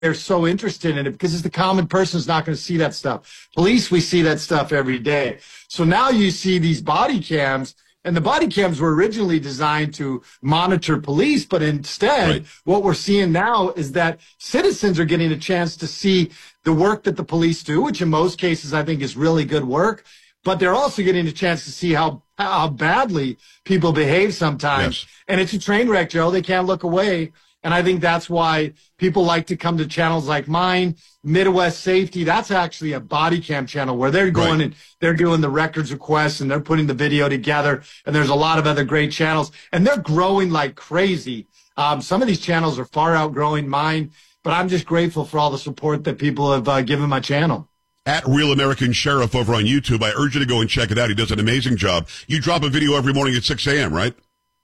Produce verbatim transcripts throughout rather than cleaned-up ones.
they're so interested in it because it's the common person is not going to see that stuff. Police, we see that stuff every day. So now you see these body cams, and the body cams were originally designed to monitor police, but instead right. what we're seeing now is that citizens are getting a chance to see the work that the police do, which in most cases I think is really good work, but they're also getting a chance to see how, how badly people behave sometimes. Yes. And it's a train wreck, Joe. They can't look away. And I think that's why people like to come to channels like mine, Midwest Safety. That's actually a body cam channel where they're going right. and they're doing the records requests and they're putting the video together. And there's a lot of other great channels, and they're growing like crazy. Um, some of these channels are far outgrowing mine, but I'm just grateful for all the support that people have uh, given my channel. At Real American Sheriff over on YouTube. I urge you to go and check it out. He does an amazing job. You drop a video every morning at six a.m., right?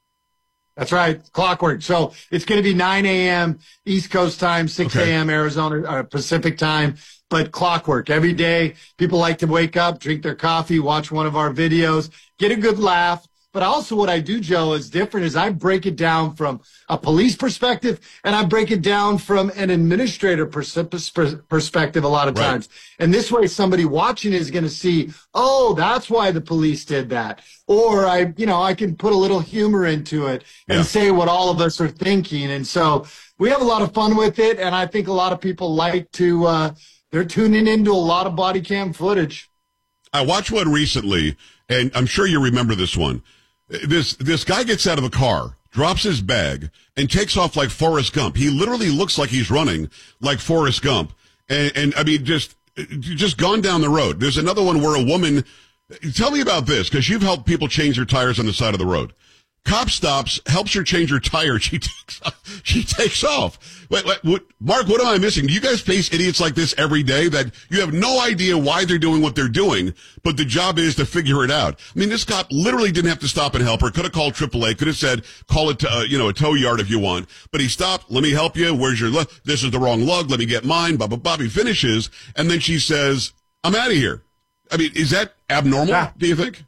That's right. Clockwork. So it's going to be nine a.m. East Coast time, six a.m. Okay. Arizona uh, Pacific time, but clockwork every day. People like to wake up, drink their coffee, watch one of our videos, get a good laugh. But also what I do, Joe, is different is I break it down from a police perspective and I break it down from an administrator pers- perspective a lot of times. Right. And this way somebody watching is going to see, oh, that's why the police did that. Or I, you know, I can put a little humor into it and yeah. say what all of us are thinking. And so we have a lot of fun with it. And I think a lot of people like to, uh, they're tuning into a lot of body cam footage. I watched one recently, and I'm sure you remember this one. This this guy gets out of the car, drops his bag, and takes off like Forrest Gump. He literally looks like he's running like Forrest Gump. And, and I mean, just just gone down the road. There's another one where a woman, tell me about this, because you've helped people change their tires on the side of the road. Cop stops, helps her change her tire. She takes off. She takes off. Wait, wait, what, Mark, what am I missing? Do you guys face idiots like this every day that you have no idea why they're doing what they're doing, but the job is to figure it out? I mean, this cop literally didn't have to stop and help her. Could have called triple A. Could have said, call it, to, uh, you know, a tow yard if you want. But he stopped. Let me help you. Where's your lug? This is the wrong lug. Let me get mine. Blah, blah, blah. He finishes. And then she says, I'm out of here. I mean, is that abnormal, yeah. do you think?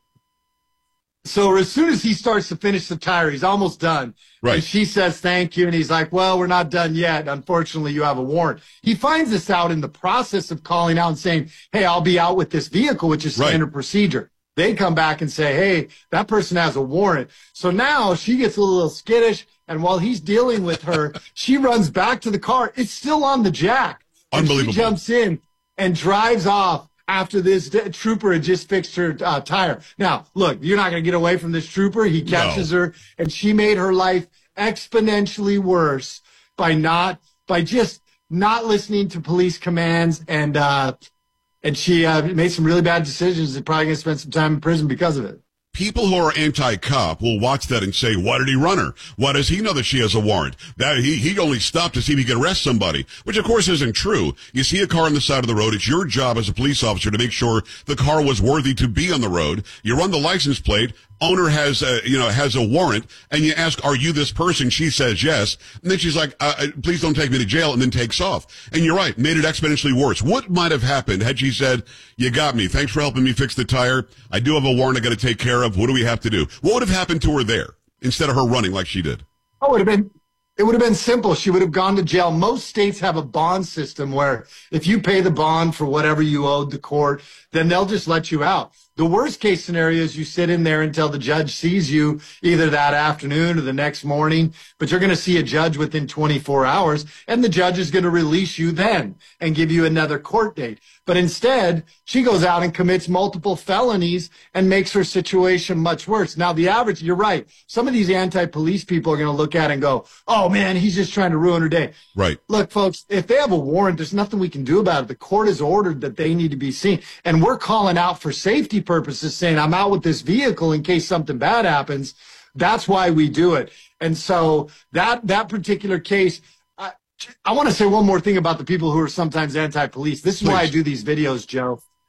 So as soon as he starts to finish the tire, he's almost done. Right. And she says, thank you. And he's like, well, we're not done yet. Unfortunately, you have a warrant. He finds this out in the process of calling out and saying, hey, I'll be out with this vehicle, which is standard right. procedure. They come back and say, hey, that person has a warrant. So now she gets a little skittish. And while he's dealing with her, she runs back to the car. It's still on the jack. Unbelievable. And she jumps in and drives off after this d- trooper had just fixed her uh, tire. Now, look, you're not going to get away from this trooper. He catches no. her, and she made her life exponentially worse by not, by just not listening to police commands, and uh, and she uh, made some really bad decisions. They're probably going to spend some time in prison because of it. People who are anti-cop will watch that and say, why did he run her? Why does he know that she has a warrant? That he, he only stopped to see if he could arrest somebody, which of course isn't true. You see a car on the side of the road. It's your job as a police officer to make sure the car was worthy to be on the road. You run the license plate. Owner has a, you know, has a warrant, and you ask, are you this person? She says yes. And then she's like, uh, please don't take me to jail, and then takes off. And you're right, made it exponentially worse. What might have happened had she said, you got me. Thanks for helping me fix the tire. I do have a warrant I got to take care of. What do we have to do? What would have happened to her there instead of her running like she did? Oh, it would have been, it would have been simple. She would have gone to jail. Most states have a bond system where if you pay the bond for whatever you owed the court, then they'll just let you out. The worst case scenario is you sit in there until the judge sees you either that afternoon or the next morning, but you're going to see a judge within twenty-four hours, and the judge is going to release you then and give you another court date. But instead, she goes out and commits multiple felonies and makes her situation much worse. Now, the average, you're right. Some of these anti-police people are going to look at it and go, oh, man, he's just trying to ruin her day. Right. Look, folks, if they have a warrant, there's nothing we can do about it. The court has ordered that they need to be seen. And we're calling out for safety purposes, saying I'm out with this vehicle in case something bad happens. That's why we do it. And so that that particular case, I want to say one more thing about the people who are sometimes anti-police. This is Please. why I do these videos, Joe.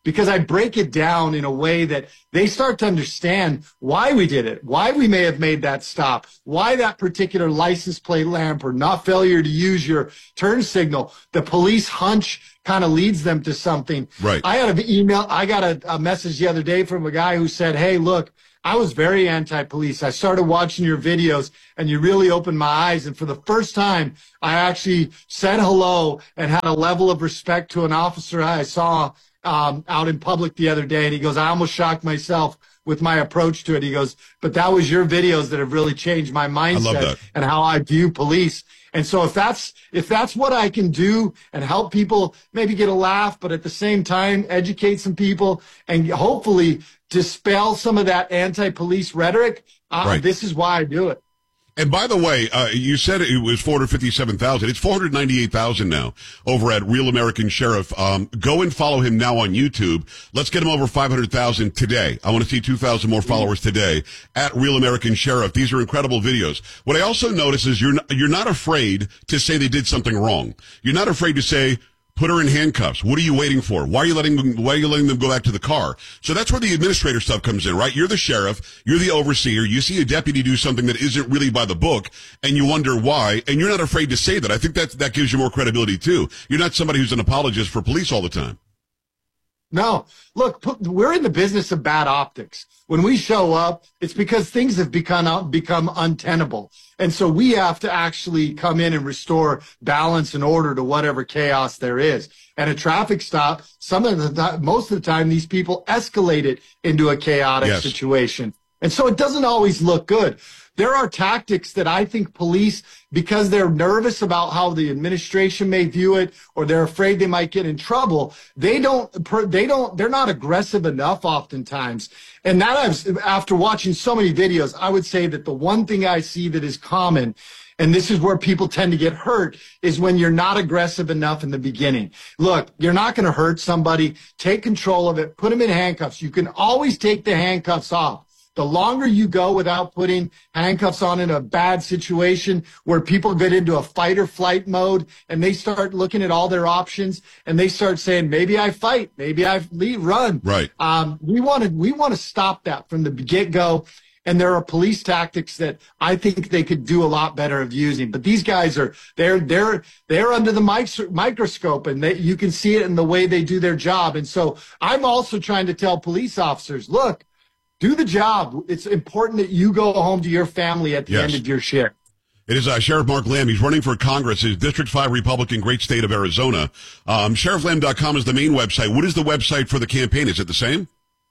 because I break it down in a way that they start to understand why we did it, why we may have made that stop, why that particular license plate lamp or not failure to use your turn signal. The police hunch kind of leads them to something. Right. I had an email, I got a, a message the other day from a guy who said, hey, look, I was very anti-police. I started watching your videos and you really opened my eyes. And for the first time, I actually said hello and had a level of respect to an officer I saw um, out in public the other day. And he goes, I almost shocked myself with my approach to it. He goes, but that was your videos that have really changed my mindset and how I view police. And so if that's, if that's what I can do and help people maybe get a laugh, but at the same time, educate some people and hopefully dispel some of that anti-police rhetoric, uh, right. This is why I do it. And by the way, uh, you said it was four hundred fifty-seven thousand. It's four hundred ninety-eight thousand now over at Real American Sheriff. Um, go and follow him now on YouTube. Let's get him over five hundred thousand today. I want to see two thousand more followers today at Real American Sheriff. These are incredible videos. What I also notice is you're not, you're not afraid to say they did something wrong. You're not afraid to say, put her in handcuffs. What are you waiting for? Why are you letting them, why are you letting them go back to the car? So that's where the administrator stuff comes in, right? You're the sheriff. You're the overseer. You see a deputy do something that isn't really by the book and you wonder why. And you're not afraid to say that. I think that, that gives you more credibility too. You're not somebody who's an apologist for police all the time. No, look, we're in the business of bad optics. When we show up, it's because things have become become untenable. And so we have to actually come in and restore balance and order to whatever chaos there is. And a traffic stop, some of the most of the time, these people escalate it into a chaotic yes. situation. And so it doesn't always look good. There are tactics that I think police, because they're nervous about how the administration may view it, or they're afraid they might get in trouble, they don't, they don't, they're not aggressive enough oftentimes. And that I've, after watching so many videos, I would say that the one thing I see that is common, and this is where people tend to get hurt, is when you're not aggressive enough in the beginning. Look, you're not going to hurt somebody. Take control of it. Put them in handcuffs. You can always take the handcuffs off. The longer you go without putting handcuffs on in a bad situation where people get into a fight or flight mode and they start looking at all their options and they start saying, maybe I fight, maybe I leave, run. Right. Um, we want to, we want to stop that from the get-go. And there are police tactics that I think they could do a lot better of using. But these guys are, they're, they're, they're under the mic- microscope and they, you can see it in the way they do their job. And so I'm also trying to tell police officers, look, do the job. It's important that you go home to your family at the yes. end of your shift. It is uh, Sheriff Mark Lamb. He's running for Congress. His District five Republican, great state of Arizona. Um, sheriff lamb dot com is the main website. What is the website for the campaign? Is it the same?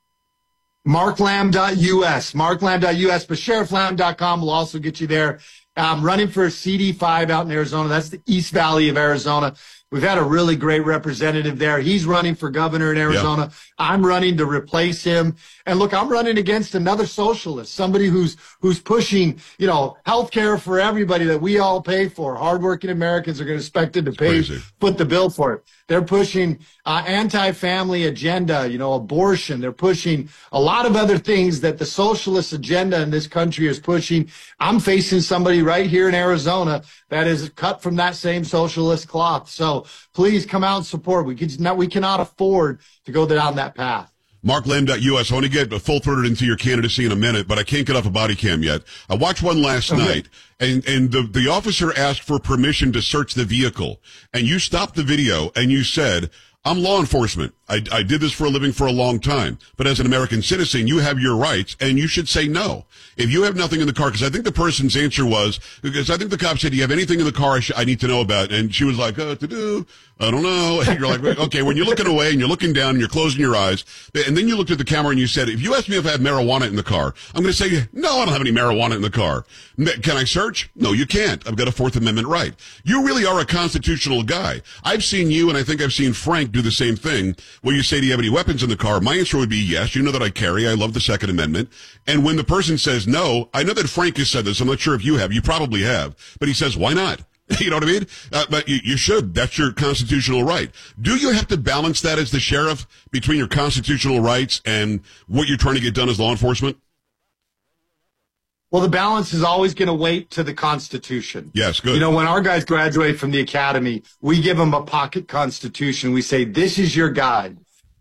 mark lamb dot U S. mark lamb dot U S, but sheriff lamb dot com will also get you there. I'm running for C D five out in Arizona. That's the East Valley of Arizona. We've had a really great representative there. He's running for governor in Arizona. Yep. I'm running to replace him. And look, I'm running against another socialist, somebody who's who's pushing, you know, health care for everybody that we all pay for. Hardworking Americans are going to expect it to pay, foot the bill for it. They're pushing uh, anti-family agenda, you know, abortion. They're pushing a lot of other things that the socialist agenda in this country is pushing. I'm facing somebody right here in Arizona that is cut from that same socialist cloth. So please come out and support. We can, we cannot afford to go down that path. mark lamb dot U S. I want to get full-throated into your candidacy in a minute, but I can't get off a body cam yet. I watched one last okay. night, and, and the, the officer asked for permission to search the vehicle, and you stopped the video, and you said, I'm law enforcement. I, I did this for a living for a long time. But as an American citizen, you have your rights, and you should say no. If you have nothing in the car, because I think the person's answer was, because I think the cop said, do you have anything in the car I, sh- I need to know about? And she was like, uh, to do, I don't know. And you're like, okay, when you're looking away and you're looking down and you're closing your eyes, and then you looked at the camera and you said, if you ask me if I have marijuana in the car, I'm going to say, no, I don't have any marijuana in the car. Can I search? No, you can't. I've got a Fourth Amendment right. You really are a constitutional guy. I've seen you, and I think I've seen Frank do the same thing, where you say, do you have any weapons in the car? My answer would be yes. You know that I carry. I love the Second Amendment. And when the person says no, I know that Frank has said this. I'm not sure if you have. You probably have. But he says, why not? You know what I mean? Uh, but you, you should. That's your constitutional right. Do you have to balance that as the sheriff between your constitutional rights and what you're trying to get done as law enforcement? Well, the balance is always going to wait to the Constitution. Yes, good. You know, when our guys graduate from the academy, we give them a pocket Constitution. We say, this is your guide.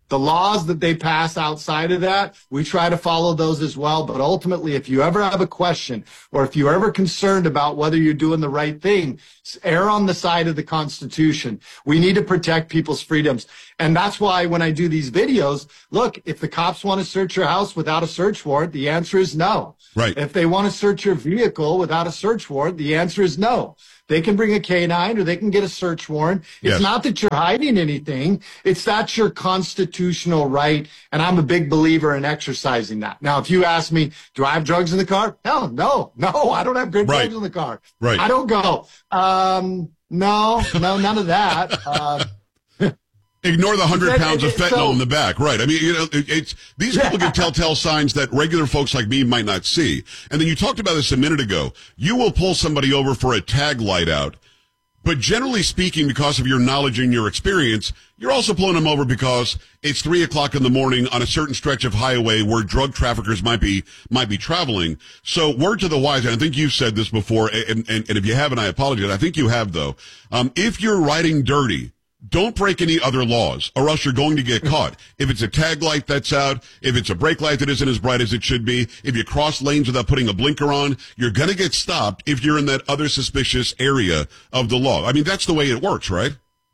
The laws that they pass outside of that, we try to follow those as well. But ultimately, if you ever have a question or if you're ever concerned about whether you're doing the right thing, err on the side of the Constitution. We need to protect people's freedoms. And that's why when I do these videos, look, if the cops want to search your house without a search warrant, the answer is no. Right. If they want to search your vehicle without a search warrant, the answer is no. They can bring a K nine or they can get a search warrant. It's Yes. not that you're hiding anything. It's that's your constitutional right. And I'm a big believer in exercising that. Now, if you ask me, do I have drugs in the car? Hell, no, no, I don't have good Right. drugs in the car. Right. I don't go, um, no, no, none of that. Uh, Ignore the hundred That- pounds of it- fentanyl so- in the back, right? I mean, you know, it, it's these Yeah. people give telltale signs that regular folks like me might not see. And then you talked about this a minute ago. You will pull somebody over for a tag light out, but generally speaking, because of your knowledge and your experience, you're also pulling them over because it's three o'clock in the morning on a certain stretch of highway where drug traffickers might be might be traveling. So, word to the wise, and I think you've said this before, and, and, and if you haven't, I apologize. I think you have though. Um, if you're riding dirty, don't break any other laws, or else you're going to get caught. If it's a tag light that's out, if it's a brake light that isn't as bright as it should be, if you cross lanes without putting a blinker on, you're going to get stopped if you're in that other suspicious area of the law. I mean, that's the way it works, right?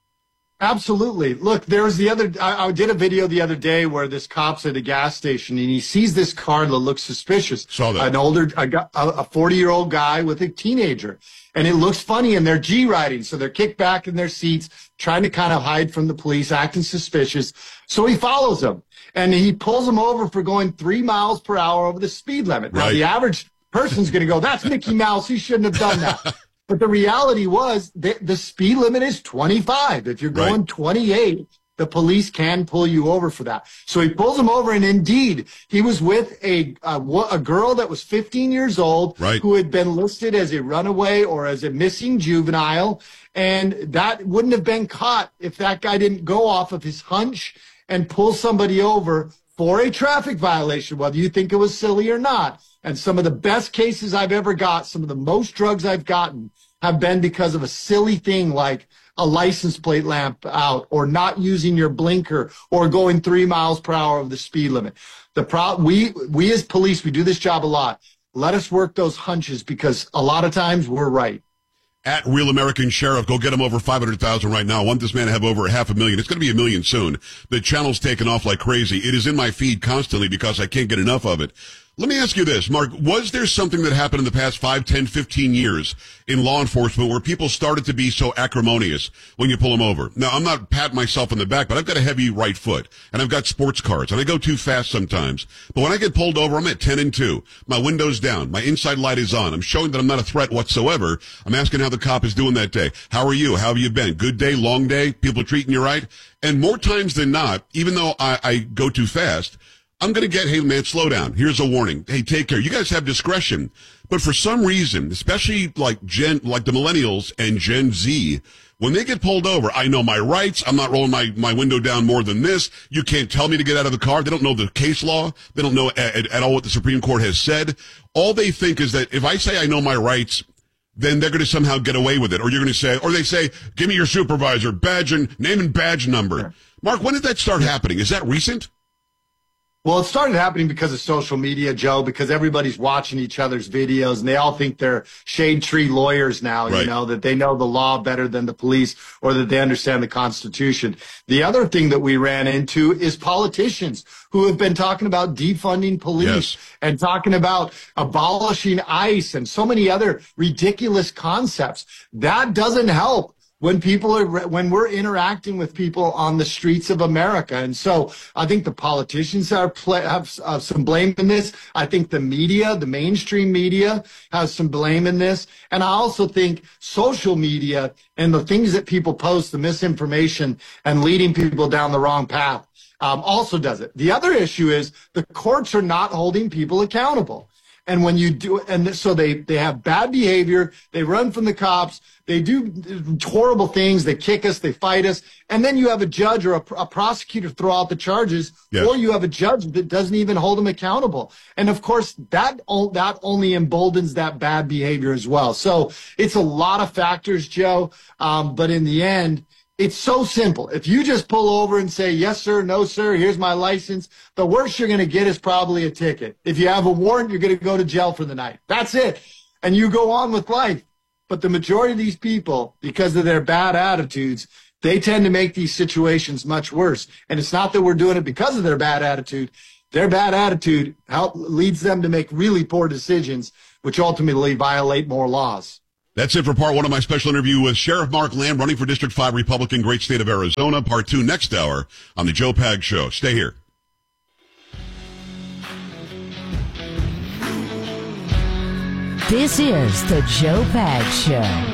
Absolutely. Look, there was the other, I, I did a video the other day where this cop's at a gas station and he sees this car that looks suspicious. Saw that. An older, a forty year old guy with a teenager. And it looks funny and they're G riding. So they're kicked back in their seats, trying to kind of hide from the police, acting suspicious. So he follows them and he pulls them over for going three miles per hour over the speed limit. Now, Right. the average person's going to go, that's Mickey Mouse. He shouldn't have done that. But the reality was that the speed limit is twenty-five. If you're going Right. twenty-eight, the police can pull you over for that. So he pulls him over, and indeed, he was with a a, a girl that was fifteen years old, Right. who had been listed as a runaway or as a missing juvenile, and that wouldn't have been caught if that guy didn't go off of his hunch and pull somebody over for a traffic violation, whether you think it was silly or not. And some of the best cases I've ever got, some of the most drugs I've gotten, have been because of a silly thing like a license plate lamp out or not using your blinker or going three miles per hour of the speed limit. The pro- we, we as police, we do this job a lot. Let us work those hunches because a lot of times we're right. At Real American Sheriff, go get him over five hundred thousand right now. I want this man to have over a half a million. It's going to be a million soon. The channel's taken off like crazy. It is in my feed constantly because I can't get enough of it. Let me ask you this, Mark. Was there something that happened in the past five, ten, fifteen years in law enforcement where people started to be so acrimonious when you pull them over? Now, I'm not patting myself on the back, but I've got a heavy right foot, and I've got sports cars, and I go too fast sometimes. But when I get pulled over, I'm at ten and two. My window's down. My inside light is on. I'm showing that I'm not a threat whatsoever. I'm asking how the cop is doing that day. How are you? How have you been? Good day? Long day? People treating you right? And more times than not, even though I, I go too fast, I'm going to get, hey, man, slow down. Here's a warning. Hey, take care. You guys have discretion. But for some reason, especially like Gen, like the millennials and Gen Z, when they get pulled over, I know my rights. I'm not rolling my, my window down more than this. You can't tell me to get out of the car. They don't know the case law. They don't know at, at all what the Supreme Court has said. All they think is that if I say I know my rights, then they're going to somehow get away with it. Or you're going to say, or they say, give me your supervisor, badge and name and badge number. Mark, when did that start happening? Is that recent? Well, it started happening because of social media, Joe, because everybody's watching each other's videos and they all think they're shade tree lawyers now, Right. you know, that they know the law better than the police or that they understand the Constitution. The other thing that we ran into is politicians who have been talking about defunding police Yes. and talking about abolishing ICE and so many other ridiculous concepts. That doesn't help when people are, when we're interacting with people on the streets of America. And so I think the politicians are play, have uh, some blame in this. I think the media, the mainstream media has some blame in this. And I also think social media and the things that people post, the misinformation and leading people down the wrong path, um, also does it. The other issue is the courts are not holding people accountable. And when you do, and so they, they have bad behavior, they run from the cops, they do horrible things, they kick us, they fight us, and then you have a judge or a, a prosecutor throw out the charges, Yes. or you have a judge that doesn't even hold them accountable. And of course, that, that only emboldens that bad behavior as well. So it's a lot of factors, Joe, um, but in the end, It's so simple. If you just pull over and say, yes, sir, no, sir, here's my license, the worst you're going to get is probably a ticket. If you have a warrant, you're going to go to jail for the night. That's it. And you go on with life. But the majority of these people, because of their bad attitudes, they tend to make these situations much worse. And it's not that we're doing it because of their bad attitude. Their bad attitude help, leads them to make really poor decisions, which ultimately violate more laws. That's it for part one of my special interview with Sheriff Mark Lamb, running for District five Republican, great state of Arizona. Part two next hour on the Joe Pags Show. Stay here. This is the Joe Pags Show.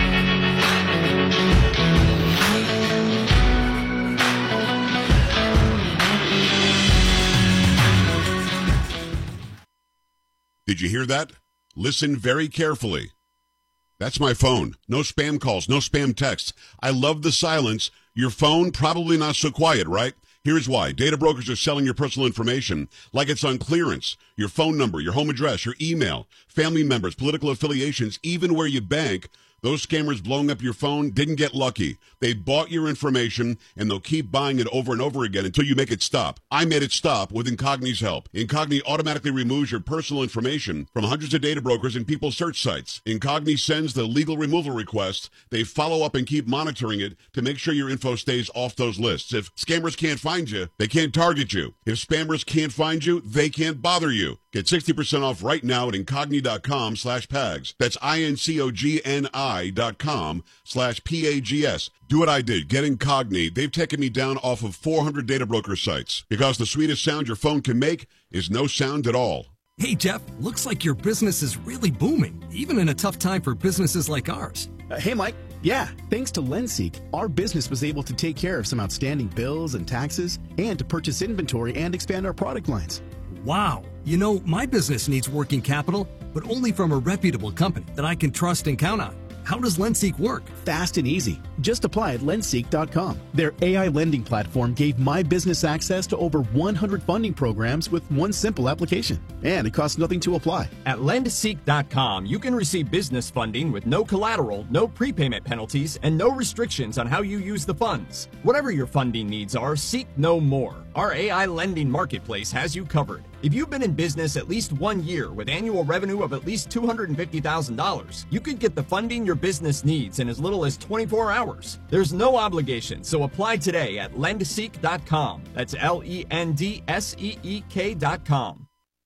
Did you hear that? Listen very carefully. That's my phone. No spam calls, no spam texts. I love the silence. Your phone, probably not so quiet, right? Here's why. Data brokers are selling your personal information like it's on clearance. Your phone number, your home address, your email, family members, political affiliations, even where you bank. Those scammers blowing up your phone didn't get lucky. They bought your information, and they'll keep buying it over and over again until you make it stop. I made it stop with Incogni's help. Incogni automatically removes your personal information from hundreds of data brokers and people's search sites. Incogni sends the legal removal request. They follow up and keep monitoring it to make sure your info stays off those lists. If scammers can't find you, they can't target you. If spammers can't find you, they can't bother you. Get sixty percent off right now at Incogni.com slash Pags. That's I-N-C-O-G-N-I dot com slash P-A-G-S. Do what I did. Get Incogni. They've taken me down off of four hundred data broker sites because the sweetest sound your phone can make is no sound at all. Hey, Jeff, looks like your business is really booming, even in a tough time for businesses like ours. Uh, hey, Mike. Yeah, thanks to LendSeek, our business was able to take care of some outstanding bills and taxes and to purchase inventory and expand our product lines. Wow. You know, my business needs working capital, but only from a reputable company that I can trust and count on. How does LendSeek work? Fast and easy. Just apply at lendseek dot com. Their A I lending platform gave my business access to over one hundred funding programs with one simple application. And it costs nothing to apply. At lendseek dot com, you can receive business funding with no collateral, no prepayment penalties, and no restrictions on how you use the funds. Whatever your funding needs are, seek no more. Our A I lending marketplace has you covered. If you've been in business at least one year with annual revenue of at least two hundred fifty thousand dollars, you could get the funding your business needs in as little as twenty-four hours. There's no obligation, so apply today at lendseek dot com. That's L E N D S E E K dot com.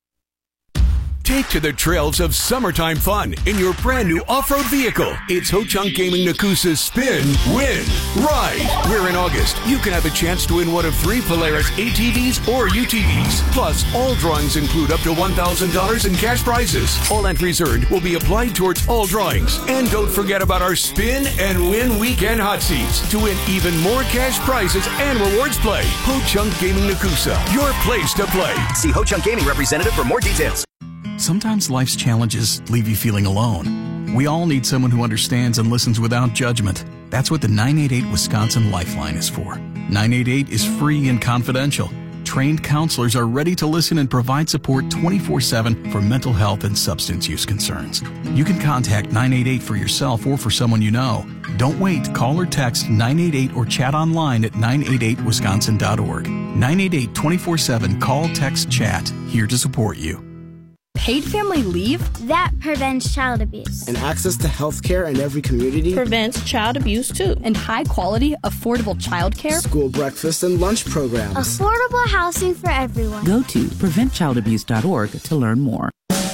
Take to the trails of summertime fun in your brand new off-road vehicle. It's Ho-Chunk Gaming Nakusa's Spin, Win, Ride. Where in August, you can have a chance to win one of three Polaris A T Vs or U T Vs. Plus, all drawings include up to one thousand dollars in cash prizes. All entries earned will be applied towards all drawings. And don't forget about our Spin and Win Weekend Hot Seats to win even more cash prizes and rewards play. Ho-Chunk Gaming Nakusa, your place to play. See Ho-Chunk Gaming representative for more details. Sometimes life's challenges leave you feeling alone. We all need someone who understands and listens without judgment. That's what the nine eight eight Wisconsin Lifeline is for. nine eight eight is free and confidential. Trained counselors are ready to listen and provide support twenty-four seven for mental health and substance use concerns. You can contact nine eight eight for yourself or for someone you know. Don't wait. Call or text nine eight eight or chat online at nine eight eight wisconsin dot org. nine eight eight twenty-four seven call, text, chat. Here to support you. Paid family leave? That prevents child abuse. And access to health care in every community? Prevents child abuse, too. And high-quality, affordable child care? School breakfast and lunch programs. Affordable housing for everyone. Go to prevent child abuse dot org to learn more.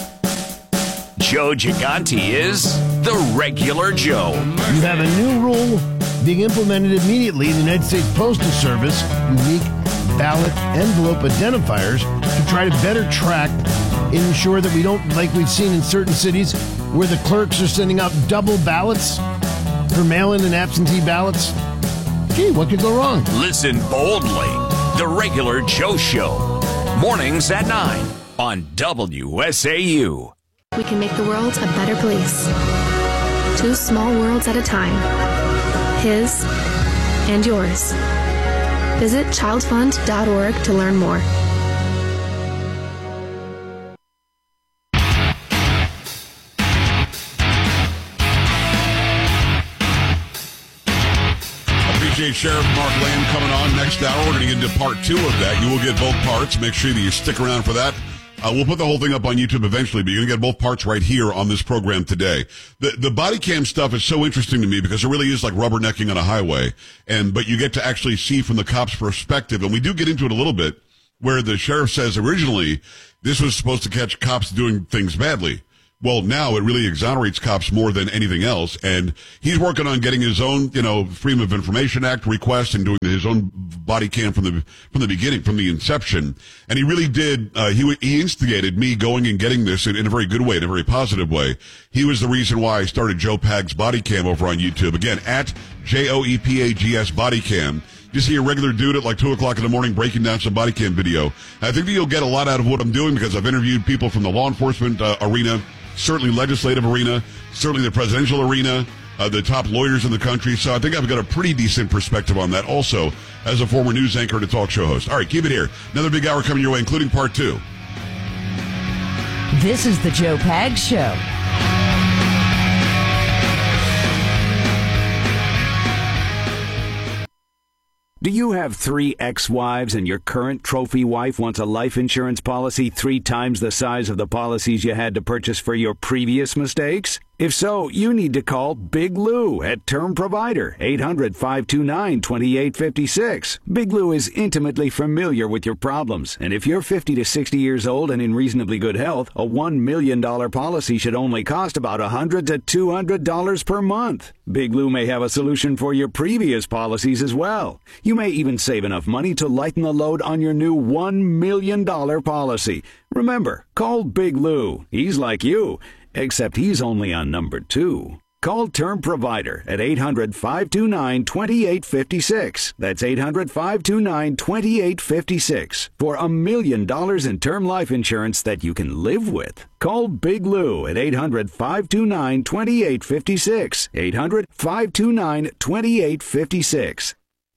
Joe Gigante is the regular Joe. You have a new rule being implemented immediately in the United States Postal Service, unique ballot envelope identifiers, to try to better track and ensure that we don't, like we've seen in certain cities, where the clerks are sending out double ballots for mail-in and absentee ballots. Gee, what could go wrong? Listen boldly. The Regular Joe Show. Mornings at nine on W S A U. We can make the world a better place. Two small worlds at a time. His and yours. Visit child fund dot org to learn more. Okay, Sheriff Mark Lane coming on next hour. We're going to get into part two of that. You will get both parts. Make sure that you stick around for that. Uh, we'll put the whole thing up on YouTube eventually, but you're going to get both parts right here on this program today. The the body cam stuff is so interesting to me because it really is like rubbernecking on a highway, and but you get to actually see from the cop's perspective, and we do get into it a little bit, where the sheriff says originally this was supposed to catch cops doing things badly. Well, now it really exonerates cops more than anything else, and he's working on getting his own, you know, Freedom of Information Act request and doing his own body cam from the from the beginning, from the inception. And he really did. Uh, he he instigated me going and getting this in, in a very good way, in a very positive way. He was the reason why I started Joe Pag's body cam over on YouTube. Again, at J O E P A G S body cam. You see a regular dude at like two o'clock in the morning breaking down some body cam video. I think that you'll get a lot out of what I'm doing because I've interviewed people from the law enforcement uh, arena, certainly legislative arena, certainly the presidential arena, uh, the top lawyers in the country. So I think I've got a pretty decent perspective on that also as a former news anchor and a talk show host. All right, keep it here. Another big hour coming your way, including part two. This is the Joe Pags Show. Do you have three ex-wives and your current trophy wife wants a life insurance policy three times the size of the policies you had to purchase for your previous mistakes? If so, you need to call Big Lou at Term Provider, eight hundred, five two nine, two eight five six. Big Lou is intimately familiar with your problems, and if you're fifty to sixty years old and in reasonably good health, a one million dollars policy should only cost about one hundred to two hundred dollars per month. Big Lou may have a solution for your previous policies as well. You may even save enough money to lighten the load on your new one million dollars policy. Remember, call Big Lou. He's like you, except he's only on number two. Call Term Provider at eight hundred, five two nine, two eight five six. That's eight hundred, five two nine, two eight five six for a million dollars in term life insurance that you can live with. Call Big Lou at eight hundred, five two nine, two eight five six. eight hundred, five two nine, two eight five six.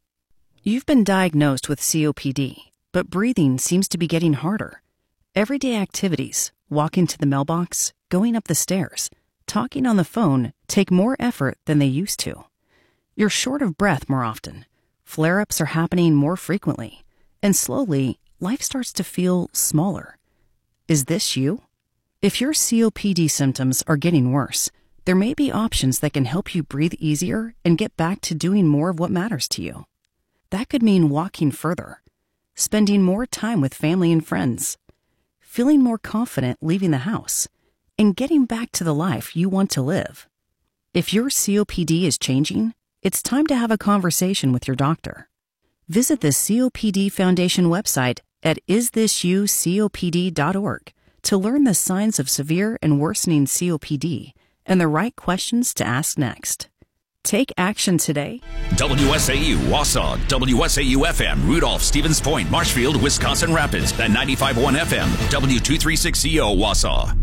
You've been diagnosed with C O P D, but breathing seems to be getting harder. Everyday activities, walking to the mailbox, going up the stairs, talking on the phone take more effort than they used to. You're short of breath more often. Flare-ups are happening more frequently. And slowly, life starts to feel smaller. Is this you? If your C O P D symptoms are getting worse, there may be options that can help you breathe easier and get back to doing more of what matters to you. That could mean walking further, spending more time with family and friends, feeling more confident leaving the house, and getting back to the life you want to live. If your C O P D is changing, it's time to have a conversation with your doctor. Visit the C O P D Foundation website at is this you C O P D dot org to learn the signs of severe and worsening C O P D and the right questions to ask next. Take action today. W S A U, Wausau, W S A U F M, Rudolph, Stevens Point, Marshfield, Wisconsin Rapids, and ninety-five point one F M, W two thirty-six C O, Wausau.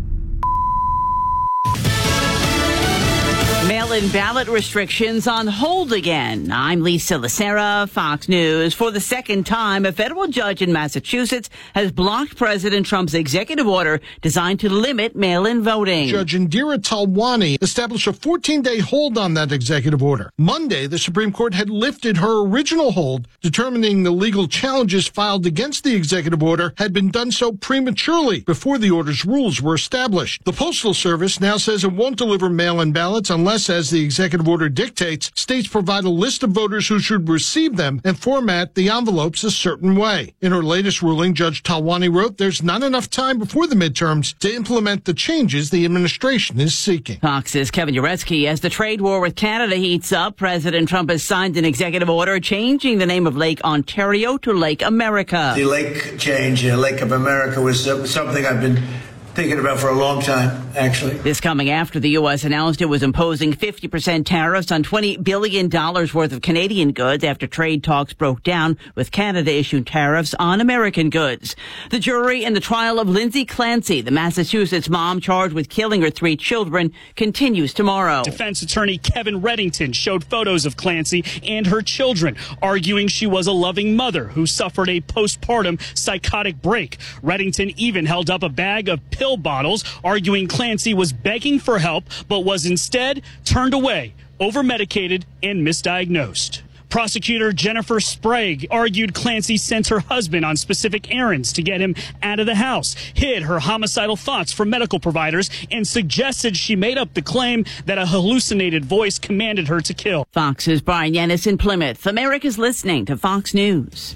Mail-in ballot restrictions on hold again. I'm Lisa Lacera, Fox News. For the second time, a federal judge in Massachusetts has blocked President Trump's executive order designed to limit mail-in voting. Judge Indira Talwani established a fourteen-day hold on that executive order. Monday, the Supreme Court had lifted her original hold, determining the legal challenges filed against the executive order had been done so prematurely before the order's rules were established. The Postal Service now says it won't deliver mail-in ballots unless, as the executive order dictates, states provide a list of voters who should receive them and format the envelopes a certain way. In her latest ruling, Judge Talwani wrote there's not enough time before the midterms to implement the changes the administration is seeking. Fox's Kevin Uretsky. As the trade war with Canada heats up, President Trump has signed an executive order changing the name of Lake Ontario to Lake America. The lake change, uh, Lake of America, was uh, something I've been thinking about for a long time, actually. This coming after the U S announced it was imposing fifty percent tariffs on twenty billion dollars worth of Canadian goods after trade talks broke down, with Canada issuing tariffs on American goods. The jury in the trial of Lindsay Clancy, the Massachusetts mom charged with killing her three children, continues tomorrow. Defense attorney Kevin Reddington showed photos of Clancy and her children, arguing she was a loving mother who suffered a postpartum psychotic break. Reddington even held up a bag of pill bottles, arguing Clancy was begging for help but was instead turned away, over-medicated, and misdiagnosed. Prosecutor Jennifer Sprague argued Clancy sent her husband on specific errands to get him out of the house, hid her homicidal thoughts from medical providers, and suggested she made up the claim that a hallucinated voice commanded her to kill. Fox's Brian Yanis in Plymouth. America's listening to Fox News.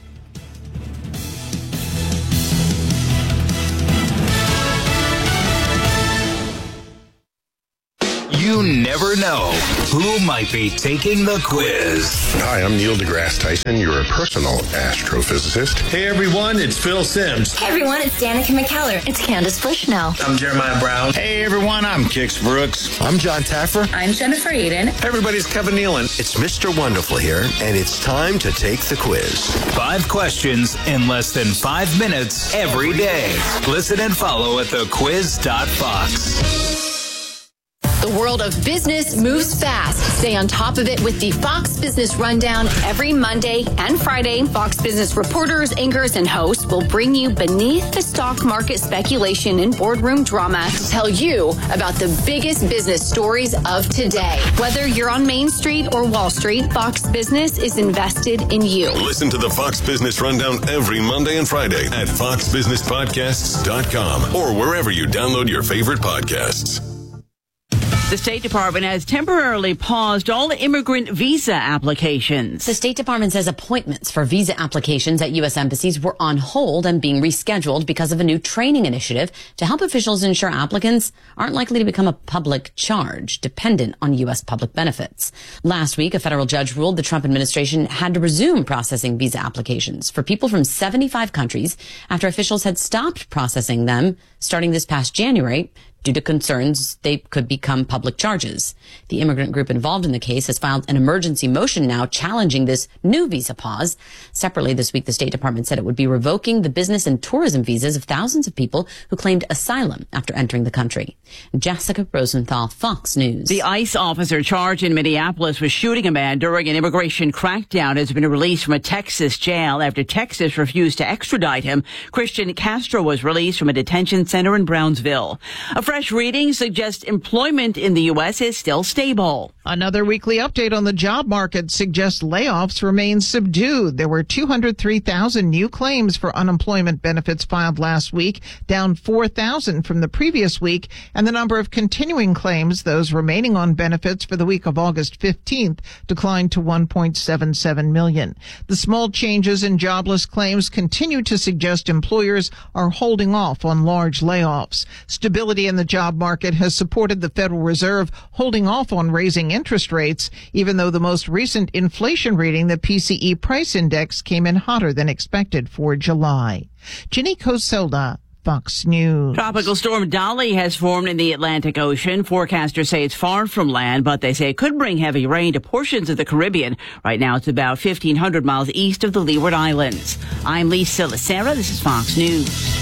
You never know who might be taking the quiz. Hi, I'm Neil deGrasse Tyson, your personal astrophysicist. Hey everyone, it's Phil Sims. Hey everyone, it's Danica McKellar. It's Candace Bushnell. I'm Jeremiah Brown. Hey everyone, I'm Kix Brooks. I'm John Taffer. I'm Jennifer Aiden. Hey everybody, it's Kevin Nealon. It's Mister Wonderful here, and it's time to take the quiz. Five questions in less than five minutes every day. Listen and follow at the quiz dot fox. The world of business moves fast. Stay on top of it with the Fox Business Rundown every Monday and Friday. Fox Business reporters, anchors, and hosts will bring you beneath the stock market speculation and boardroom drama to tell you about the biggest business stories of today. Whether you're on Main Street or Wall Street, Fox Business is invested in you. Listen to the Fox Business Rundown every Monday and Friday at fox business podcasts dot com or wherever you download your favorite podcasts. The State Department has temporarily paused all immigrant visa applications. The State Department says appointments for visa applications at U S embassies were on hold and being rescheduled because of a new training initiative to help officials ensure applicants aren't likely to become a public charge dependent on U S public benefits. Last week, a federal judge ruled the Trump administration had to resume processing visa applications for people from seventy-five countries after officials had stopped processing them starting this past January due to concerns they could become public charges. The immigrant group involved in the case has filed an emergency motion now challenging this new visa pause. Separately this week, the State Department said it would be revoking the business and tourism visas of thousands of people who claimed asylum after entering the country. Jessica Rosenthal, Fox News. The ICE officer charged in Minneapolis with shooting a man during an immigration crackdown has been released from a Texas jail after Texas refused to extradite him. Christian Castro was released from a detention center in Brownsville. A fresh reading suggests employment in the U S is still stable. Another weekly update on the job market suggests layoffs remain subdued. There were two hundred three thousand new claims for unemployment benefits filed last week, down four thousand from the previous week, and the number of continuing claims, those remaining on benefits for the week of August fifteenth, declined to one point seven seven million. The small changes in jobless claims continue to suggest employers are holding off on large layoffs. Stability in the job market has supported the Federal Reserve holding off on raising interest rates, even though the most recent inflation reading, the P C E price index, came in hotter than expected for July. Ginny Coselda, Fox News. Tropical storm Dolly has formed in the Atlantic Ocean. Forecasters say it's far from land, but they say it could bring heavy rain to portions of the Caribbean. Right now, it's about fifteen hundred miles east of the Leeward Islands. I'm Lisa Lacera. This is Fox News.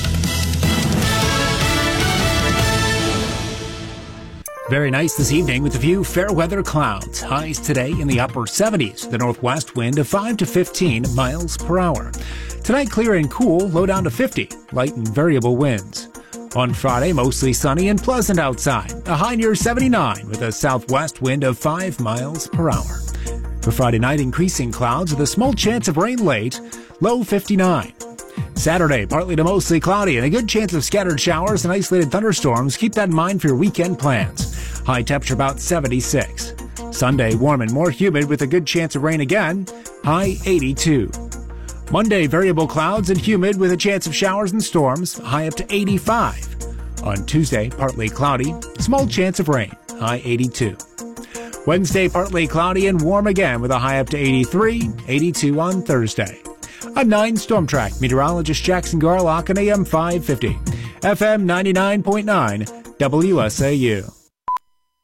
Very nice this evening with a few fair weather clouds. Highs today in the upper seventies. The northwest wind of five to fifteen miles per hour. Tonight clear and cool, low down to fifty. Light and variable winds. On Friday, mostly sunny and pleasant outside. A high near seventy-nine with a southwest wind of five miles per hour. For Friday night, increasing clouds with a small chance of rain late. Low fifty-nine. Saturday, partly to mostly cloudy and a good chance of scattered showers and isolated thunderstorms. Keep that in mind for your weekend plans. High temperature about seventy-six. Sunday, warm and more humid with a good chance of rain again. High eighty-two. Monday, variable clouds and humid with a chance of showers and storms. High up to eighty-five. On Tuesday, partly cloudy, small chance of rain. High eighty-two. Wednesday, partly cloudy and warm again with a high up to eighty-three. eighty-two on Thursday. I'm nine Storm Track meteorologist Jackson Garlock on A M five fifty. F M ninety-nine point nine W S A U.